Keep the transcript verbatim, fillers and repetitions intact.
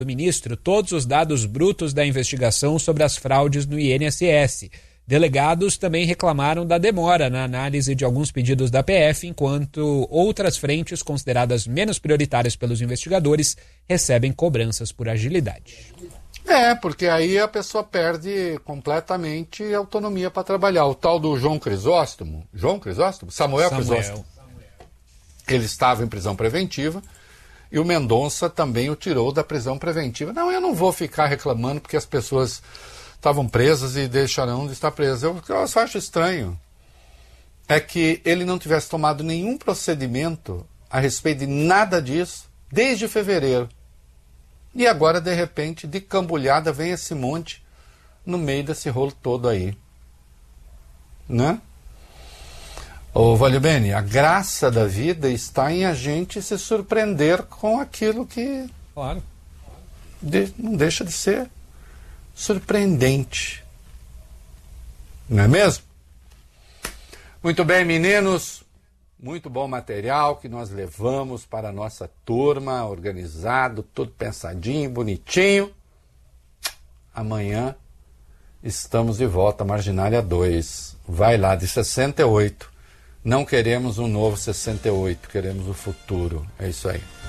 do ministro todos os dados brutos da investigação sobre as fraudes no I N S S. Delegados também reclamaram da demora na análise de alguns pedidos da P F, enquanto outras frentes consideradas menos prioritárias pelos investigadores recebem cobranças por agilidade. É, porque aí a pessoa perde completamente a autonomia para trabalhar. O tal do João Crisóstomo, João Crisóstomo? Samuel, Samuel Crisóstomo. Ele estava em prisão preventiva e o Mendonça também o tirou da prisão preventiva. Não, eu não vou ficar reclamando porque as pessoas estavam presas e deixarão de estar presas. Eu, eu só acho estranho é que ele não tivesse tomado nenhum procedimento a respeito de nada disso desde fevereiro. E agora, de repente, de cambulhada, vem esse monte no meio desse rolo todo aí. Né? Ô, Valibene, a graça da vida está em a gente se surpreender com aquilo que claro. de, não deixa de ser surpreendente. Não é mesmo? Muito bem, meninos. Muito bom material que nós levamos para a nossa turma, organizado, tudo pensadinho, bonitinho. Amanhã estamos de volta, Marginália dois. Vai lá, de sessenta e oito. Não queremos um novo sessenta e oito, queremos o futuro. É isso aí.